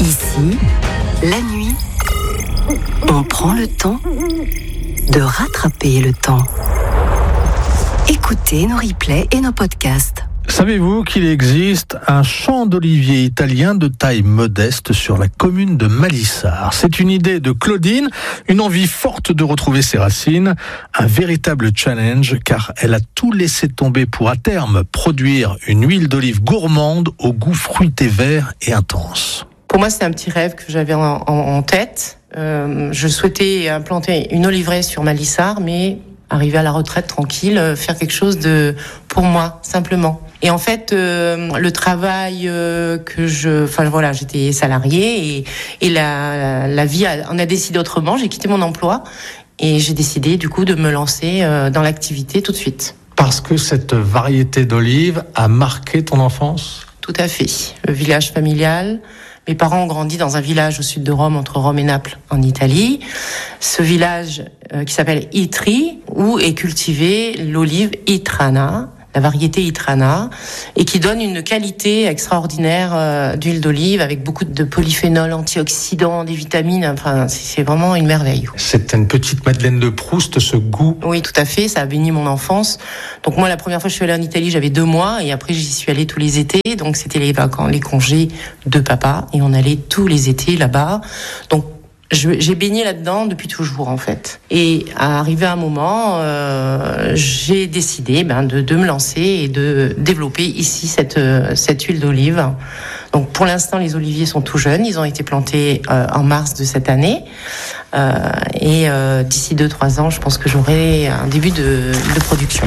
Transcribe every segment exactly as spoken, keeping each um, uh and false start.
Ici, la nuit, on prend le temps de rattraper le temps. Écoutez nos replays et nos podcasts. Savez-vous qu'il existe un champ d'oliviers italien de taille modeste sur la commune de Malissard ? C'est une idée de Claudine, une envie forte de retrouver ses racines, un véritable challenge car elle a tout laissé tomber pour à terme produire une huile d'olive gourmande au goût fruité vert et intense. Pour moi, c'est un petit rêve que j'avais en, en, en tête. Euh, je souhaitais implanter une oliveraie sur Malissard, mais arriver à la retraite tranquille, faire quelque chose de pour moi simplement. Et en fait, euh, le travail euh, que je, enfin voilà, j'étais salariée et, et la, la vie a, en a décidé autrement. J'ai quitté mon emploi et j'ai décidé du coup de me lancer euh, dans l'activité tout de suite. Parce que cette variété d'olives a marqué ton enfance ? Tout à fait. Le village familial. Mes parents ont grandi dans un village au sud de Rome, entre Rome et Naples, en Italie. Ce village euh, qui s'appelle Itri, où est cultivée l'olive Itrana, la variété Itrana, et qui donne une qualité extraordinaire euh, d'huile d'olive avec beaucoup de polyphénols, antioxydants, des vitamines. Enfin, c'est vraiment une merveille. C'est une petite Madeleine de Proust, ce goût. Oui, tout à fait. Ça a béni mon enfance. Donc moi, la première fois que je suis allée en Italie, j'avais deux mois, et après j'y suis allée tous les étés. Donc c'était les vacances, les congés de papa, et on allait tous les étés là-bas. Donc Je, j'ai baigné là-dedans depuis toujours, en fait. Et à arriver à un moment, euh, j'ai décidé ben, de, de me lancer et de développer ici cette, cette huile d'olive. Donc, pour l'instant, les oliviers sont tout jeunes. Ils ont été plantés euh, en mars de cette année. Euh, et euh, d'ici deux trois ans, je pense que j'aurai un début de, de production.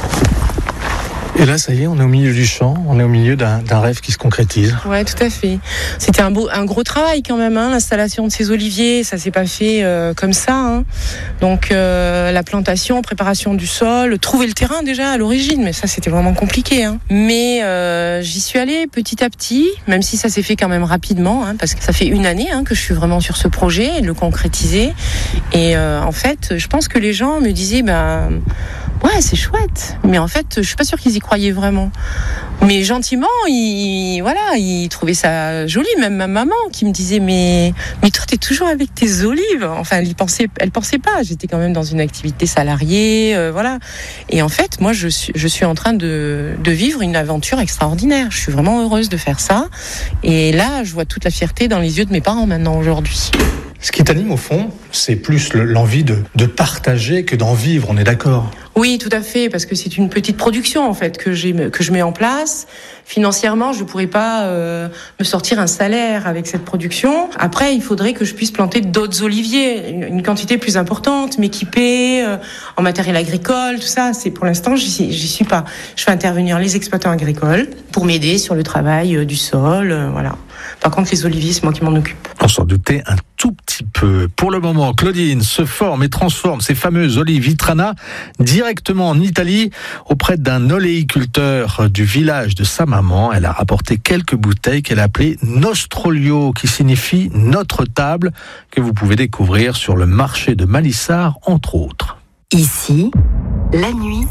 Et là, ça y est, on est au milieu du champ, on est au milieu d'un, d'un rêve qui se concrétise. Ouais, tout à fait. C'était un, beau, un gros travail quand même, hein, l'installation de ces oliviers. Ça s'est pas fait euh, comme ça. Hein. Donc euh, la plantation, préparation du sol, trouver le terrain déjà à l'origine, mais ça c'était vraiment compliqué. Hein. Mais euh, j'y suis allée petit à petit, même si ça s'est fait quand même rapidement, hein, parce que ça fait une année hein, que je suis vraiment sur ce projet, le concrétiser. Et euh, en fait, je pense que les gens me disaient, ben. Ouais, c'est chouette. Mais en fait, je suis pas sûre qu'ils y croyaient vraiment. Mais gentiment, ils, voilà, ils trouvaient ça joli. Même ma maman qui me disait, mais, mais toi, t'es toujours avec tes olives. Enfin, elle y pensait, elle pensait pas. J'étais quand même dans une activité salariée, euh, voilà. Et en fait, moi, je suis, je suis en train de, de vivre une aventure extraordinaire. Je suis vraiment heureuse de faire ça. Et là, je vois toute la fierté dans les yeux de mes parents maintenant, aujourd'hui. Ce qui t'anime au fond, c'est plus le, l'envie de, de partager que d'en vivre, on est d'accord ? Oui, tout à fait, parce que c'est une petite production en fait que j'ai que je mets en place. Financièrement, je pourrais pas euh, me sortir un salaire avec cette production. Après, il faudrait que je puisse planter d'autres oliviers, une, une quantité plus importante, m'équiper euh, en matériel agricole, tout ça. C'est pour l'instant, j'y, j'y suis pas. Je fais intervenir les exploitants agricoles pour m'aider sur le travail euh, du sol, euh, voilà. Par contre, les oliviers, c'est moi qui m'en occupe. On s'en doutait un tout petit peu. Pour le moment, Claudine se forme et transforme ces fameuses olives Itrana directement en Italie auprès d'un oléiculteur du village de sa maman. Elle a rapporté quelques bouteilles qu'elle a appelées Nostrolio, qui signifie notre table, que vous pouvez découvrir sur le marché de Malissard, entre autres. Ici, la nuit,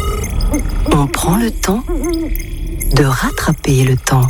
on prend le temps de rattraper le temps.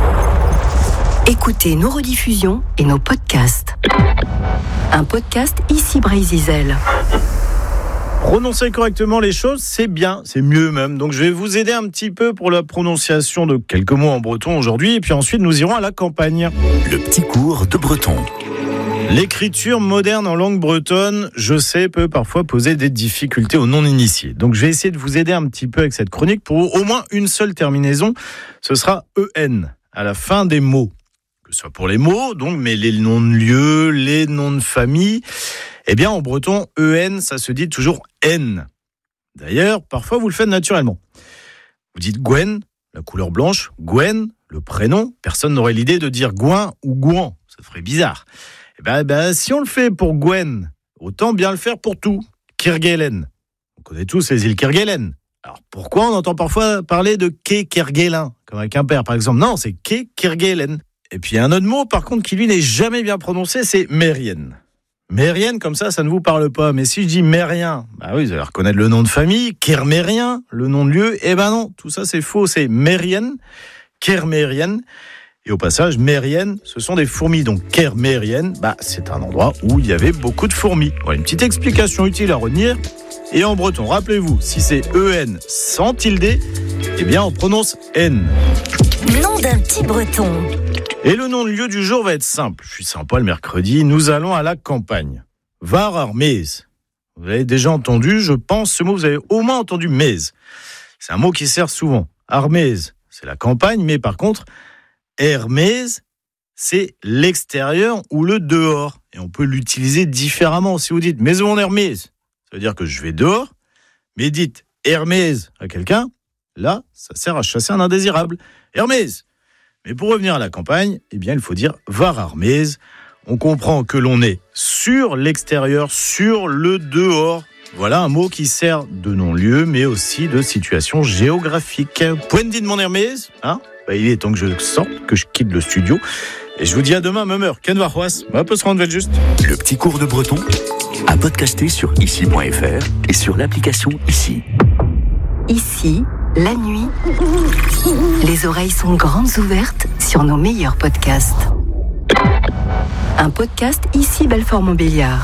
Écoutez nos rediffusions et nos podcasts. Un podcast Ici Brésil. Prononcer correctement les choses, c'est bien, c'est mieux même. Donc je vais vous aider un petit peu pour la prononciation de quelques mots en breton aujourd'hui, et puis ensuite nous irons à la campagne. Le petit cours de breton. L'écriture moderne en langue bretonne, je sais, peut parfois poser des difficultés aux non-initiés. Donc je vais essayer de vous aider un petit peu avec cette chronique pour au moins une seule terminaison. Ce sera E N à la fin des mots. Que ce soit pour les mots, donc, mais les noms de lieux, les noms de famille, eh bien, en breton, E N, ça se dit toujours N. D'ailleurs, parfois, vous le faites naturellement. Vous dites Gwen, la couleur blanche, Gwen, le prénom. Personne n'aurait l'idée de dire Gouin ou Gouan. Ça ferait bizarre. Eh ben, ben, si on le fait pour Gwen, autant bien le faire pour tout. Kerguelen. On connaît tous les îles Kerguelen. Alors, pourquoi on entend parfois parler de Quai Kerguelen, comme à Quimper, par exemple? Non, c'est Quai Kerguelen. Et puis, il y a un autre mot, par contre, qui lui n'est jamais bien prononcé, c'est Mérienne. Mérienne, comme ça, ça ne vous parle pas. Mais si je dis Mérien, bah oui, vous allez reconnaître le nom de famille. Kermérien, le nom de lieu. Eh ben non, tout ça, c'est faux. C'est Mérienne, Kermérienne. Et au passage, mérienne, ce sont des fourmis. Donc, Kermérienne, bah, c'est un endroit où il y avait beaucoup de fourmis. Voilà, une petite explication utile à retenir. Et en breton, rappelez-vous, si c'est E N sans tilde, eh bien, on prononce N. Nom d'un petit breton. Et le nom de lieu du jour va être simple. Je suis sympa le mercredi. Nous allons à la campagne. Var Armez. Vous avez déjà entendu, je pense, ce mot, vous avez au moins entendu mez. C'est un mot qui sert souvent. Armez, c'est la campagne, mais par contre, Hermez, c'est l'extérieur ou le dehors. Et on peut l'utiliser différemment. Si vous dites, maison Hermez, ça veut dire que je vais dehors. Mais dites Hermez à quelqu'un, là, ça sert à chasser un indésirable. Hermez. Mais pour revenir à la campagne, eh bien, il faut dire Var Armez. On comprend que l'on est sur l'extérieur, sur le dehors. Voilà un mot qui sert de non-lieu, mais aussi de situation géographique. Point de mon Hermez, hein? Bah, il est temps que je sorte, que je quitte le studio. Et je vous dis à demain, même heure. Ken Varroas, on peut se rendre juste. Le petit cours de breton à podcaster sur ici point f r et sur l'application Ici. Ici, la nuit, les oreilles sont grandes ouvertes sur nos meilleurs podcasts. Un podcast Ici Belfort-Montbéliard.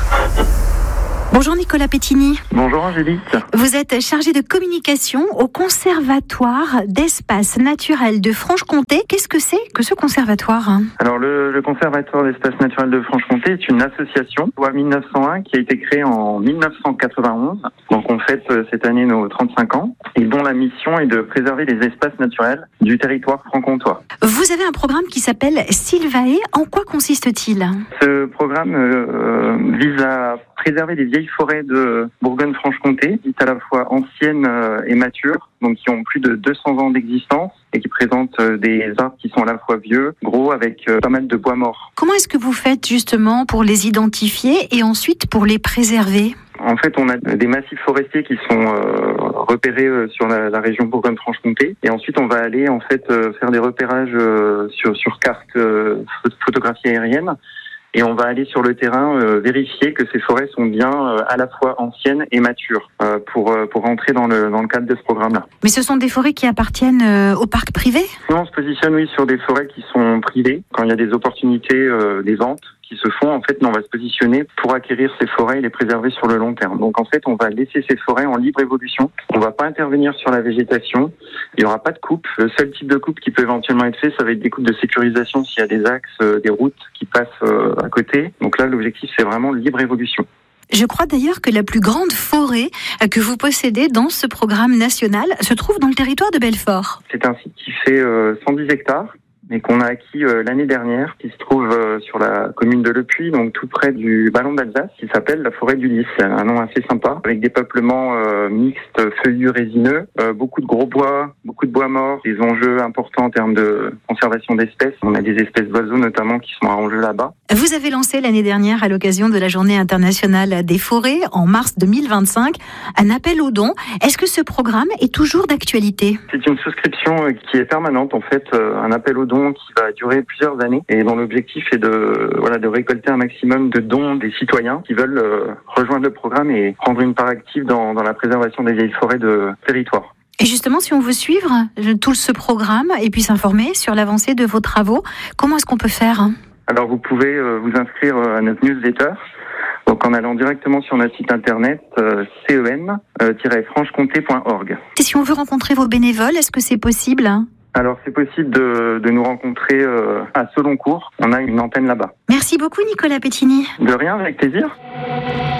Bonjour Nicolas Pettini. Bonjour Angélique. Vous êtes chargé de communication au Conservatoire d'Espaces Naturels de Franche-Comté. Qu'est-ce que c'est que ce conservatoire ? Alors le, le Conservatoire d'Espaces Naturels de Franche-Comté est une association loi mille neuf cent un qui a été créée en mille neuf cent quatre-vingt-onze. Donc on fête cette année nos trente-cinq ans et dont la mission est de préserver les espaces naturels du territoire franc-comtois. Vous avez un programme qui s'appelle Sylvae. En quoi consiste-t-il ? Ce programme euh, vise à préserver les vieilles forêts de Bourgogne-Franche-Comté, dites à la fois anciennes et matures, donc qui ont plus de deux cents ans d'existence et qui présentent des arbres qui sont à la fois vieux, gros, avec pas mal de bois morts. Comment est-ce que vous faites justement pour les identifier et ensuite pour les préserver ? En fait, on a des massifs forestiers qui sont euh, repérés euh, sur la, la région Bourgogne-Franche-Comté, et ensuite on va aller en fait euh, faire des repérages euh, sur sur carte euh, photographie aérienne. Et on va aller sur le terrain euh, vérifier que ces forêts sont bien euh, à la fois anciennes et matures euh, pour euh, pour rentrer dans le dans le cadre de ce programme-là. Mais ce sont des forêts qui appartiennent euh, au parc privé ? Nous, on se positionne oui sur des forêts qui sont privées. Quand il y a des opportunités, euh, des ventes qui se font, en fait, nous, on va se positionner pour acquérir ces forêts et les préserver sur le long terme. Donc, en fait, on va laisser ces forêts en libre évolution. On va pas intervenir sur la végétation. Il y aura pas de coupe. Le seul type de coupe qui peut éventuellement être fait, ça va être des coupes de sécurisation s'il y a des axes, euh, des routes qui passent euh, à côté. Donc là, l'objectif, c'est vraiment libre évolution. Je crois d'ailleurs que la plus grande forêt que vous possédez dans ce programme national se trouve dans le territoire de Belfort. C'est un site qui fait euh, cent dix hectares. Mais qu'on a acquis euh, l'année dernière, qui se trouve euh, sur la commune de Le Puy, donc tout près du ballon d'Alsace, qui s'appelle la forêt du Lys. C'est un nom assez sympa, avec des peuplements euh, mixtes, feuillus, résineux, euh, beaucoup de gros bois, beaucoup de bois morts, des enjeux importants en termes de conservation d'espèces. On a des espèces d'oiseaux notamment qui sont en jeu là-bas. Vous avez lancé l'année dernière, à l'occasion de la Journée internationale des forêts, en mars deux mille vingt-cinq, un appel aux dons. Est-ce que ce programme est toujours d'actualité ? C'est une souscription qui est permanente, en fait, un appel aux dons qui va durer plusieurs années et dont l'objectif est de voilà de récolter un maximum de dons des citoyens qui veulent euh, rejoindre le programme et prendre une part active dans, dans la préservation des vieilles forêts de territoire. Et justement, si on veut suivre tout ce programme et puis s'informer sur l'avancée de vos travaux, comment est-ce qu'on peut faire ? Alors vous pouvez euh, vous inscrire à notre newsletter. Donc en allant directement sur notre site internet euh, cen tiret franche-comté point org. Et si on veut rencontrer vos bénévoles, est-ce que c'est possible ? Alors c'est possible de, de nous rencontrer euh, à Seloncourt. On a une antenne là-bas. Merci beaucoup Nicolas Pettini. De rien, avec plaisir.